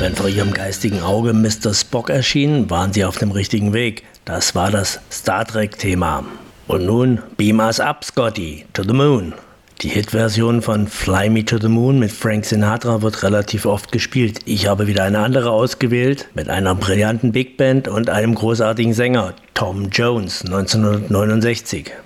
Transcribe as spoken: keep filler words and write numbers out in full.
Wenn vor ihrem geistigen Auge Mister Spock erschien, waren sie auf dem richtigen Weg. Das war das Star Trek-Thema. Und nun Beam Us Up, Scotty, to the Moon. Die Hitversion von Fly Me to the Moon mit Frank Sinatra wird relativ oft gespielt. Ich habe wieder eine andere ausgewählt, mit einer brillanten Big Band und einem großartigen Sänger, Tom Jones, neunzehnhundertneunundsechzig.